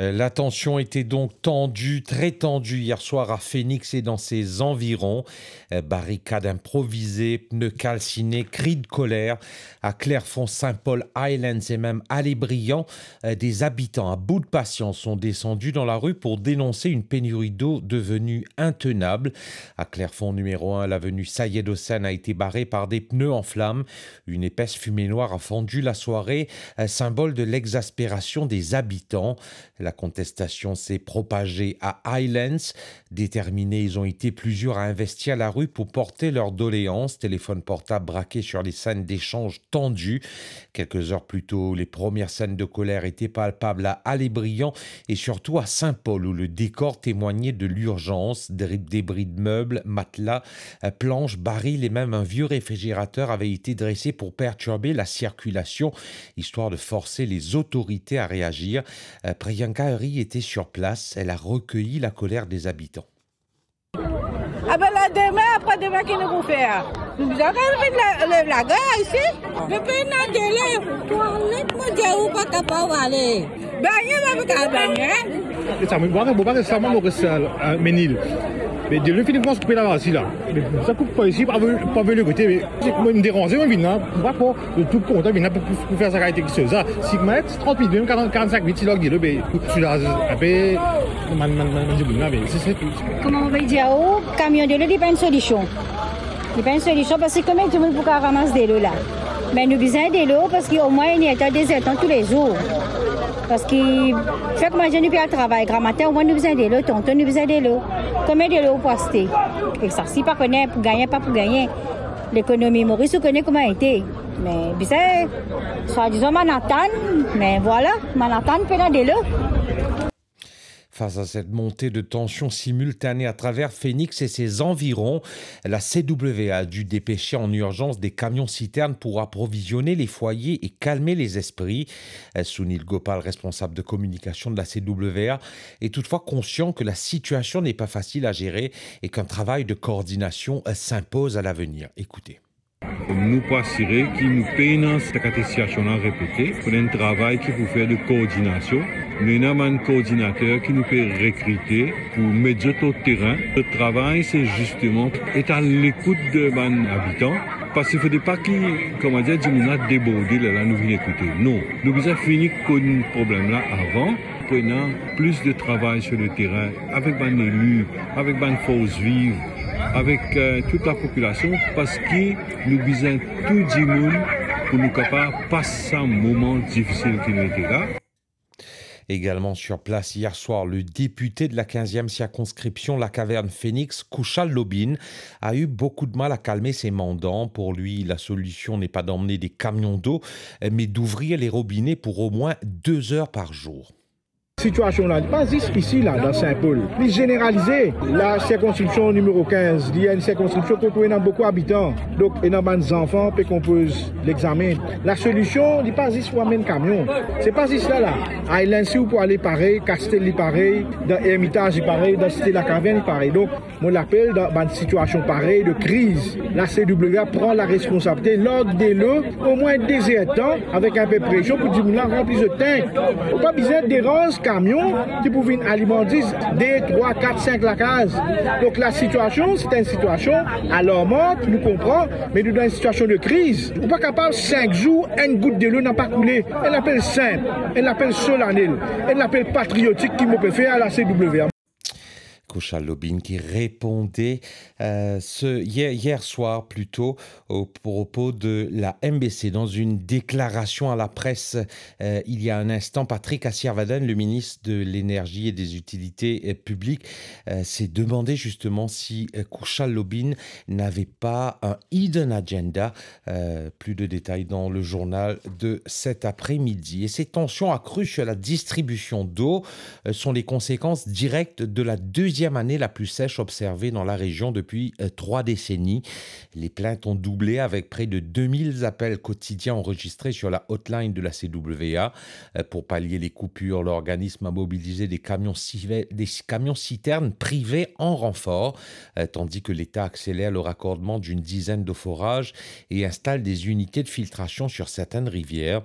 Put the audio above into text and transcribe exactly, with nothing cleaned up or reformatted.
Euh, La tension était donc tendue, très tendue hier soir à Phoenix et dans ses environs. Euh, Barricades improvisées, pneus calcinés, cris de colère. À Clairefonds, Saint-Paul, Highlands et même Allé-Briand, euh, des habitants à bout de patience sont descendus dans la rue pour dénoncer une pénurie d'eau devenue intenable. À Clairefonds numéro un, l'avenue Sayed Hossein a été barrée par des pneus en flammes. Une épaisse fumée noire a fondu la soirée, un symbole de l'exaspération des habitants. La contestation s'est propagée à Highlands. Déterminés, ils ont été plusieurs à investir la rue pour porter leurs doléances. Téléphone portable braqué sur les scènes d'échanges tendus. Quelques heures plus tôt, les premières scènes de colère étaient palpables à Allé-Briand et surtout à Saint-Paul, où le décor témoignait de l'urgence. Des débris de meubles, matelas, planches, barils et même un vieux réfrigérateur avaient été dressés pour perturber la circulation, histoire de forcer les autorités à réagir. Priyanka Hari était sur place. Elle a recueilli la colère des habitants. Ah ben là, demain, après-demain, qu'est-ce qu'on peut faire? Nous avons fait la, la, la guerre ici. Le pays n'a délai. Toilette, moi, où pas capable d'aller. Ben, il n'y a pas de baigner. Ça me voit, bon, pas récemment, mon récit à Ménil. Mais de le film, je couper là ici là. Mais ça coupe pas ici, pas pas le côté. Mais c'est me déranger, on vient là. Pas pour de tout compte, vient pour pour faire ça qualité que ça. Si mettre trente minutes, quarante-cinq minutes, il a dit le mais je suis là un peu man man man du là mais c'est tout. Comment on va dire au camion de l'eau, il n'y a pas une solution. Il n'y a pas une solution parce que comment tout le monde peut ramasser de l'eau là. Mais nous besoin de l'eau parce qu'au moins il y a des étangs tous les jours. Parce que chaque matin, nous faisons un travail. Grand matin, au moins, nous avons besoin de l'eau. Tonton, nous avons besoin de l'eau. Combien de l'eau pour acheter? Et ça, si pas connaît pour gagner, pas pour gagner. L'économie Maurice, vous connaissez comment elle était. Mais, bizarre, soit disant Manhattan, mais voilà, Manhattan peut de l'eau. Face à cette montée de tension simultanée à travers Phoenix et ses environs, la C W A a dû dépêcher en urgence des camions-citernes pour approvisionner les foyers et calmer les esprits. Sunil Gopal, responsable de communication de la C W A, est toutefois conscient que la situation n'est pas facile à gérer et qu'un travail de coordination s'impose à l'avenir. Écoutez. Nous pour assurer que nous payons cette situation répétée pour un travail qui peut faire de coordination. Nous avons un coordinateur qui nous peut recruter pour mettre au terrain. Le travail, c'est justement être à l'écoute de nos habitants. Parce qu'il ne faudrait pas que, comment dire, nous avons débordé, là, nous venons écouter. Non, nous avons fini avec ce problème-là avant. Prenant plus de travail sur le terrain avec les élus, avec les forces vives, avec euh, toute la population, parce que nous visons tout le monde pour nous capables de passer un moment difficile qui nous était là. Également sur place hier soir, le député de la quinzième circonscription, la caverne Phoenix, Kushal Lobin, a eu beaucoup de mal à calmer ses mandants. Pour lui, la solution n'est pas d'emmener des camions d'eau, mais d'ouvrir les robinets pour au moins deux heures par jour. Situation là, pas juste ici là, dans Saint-Paul. Plus généralisé, la circonscription numéro quinze, il y a une circonscription qui a beaucoup d'habitants. Donc, il y a des enfants qui composent l'examen. La solution, n'est pas juste pour amener un camion. C'est pas juste là là. À Highlands, si vous pouvez aller pareil, Castel pareil, dans Hermitage pareil, dans Cité la Caverne pareil. Donc, on l'appelle dans une situation pareille de crise. La C W A prend la responsabilité lors de l'eau, au moins deux heures de temps, avec un peu de pression pour dire là remplir de tank. Il n'y a pas besoin de dérange camions qui peuvent alimenter deux, trois, quatre, cinq la case. Donc la situation, c'est une situation alarmante, nous comprenons, mais nous dans une situation de crise. On n'est pas capable, cinq jours, une goutte de l'eau n'a pas coulé. Elle l'appelle simple, elle l'appelle solennelle, elle l'appelle patriotique qui me peut faire à la C W A. Kushal Lobin qui répondait euh, ce, hier, hier soir plutôt au propos de la M B C. Dans une déclaration à la presse euh, il y a un instant, Patrick Assirvaden, le ministre de l'Énergie et des Utilités publiques, euh, s'est demandé justement si euh, Kushal Lobin n'avait pas un hidden agenda. Euh, plus de détails dans le journal de cet après-midi. Et ces tensions accrues sur la distribution d'eau euh, sont les conséquences directes de la deuxième année la plus sèche observée dans la région depuis euh, trois décennies. Les plaintes ont doublé avec près de deux mille appels quotidiens enregistrés sur la hotline de la C W A. Euh, pour pallier les coupures, l'organisme a mobilisé des camions, civet, des camions citernes privés en renfort, euh, tandis que l'État accélère le raccordement d'une dizaine de forages et installe des unités de filtration sur certaines rivières.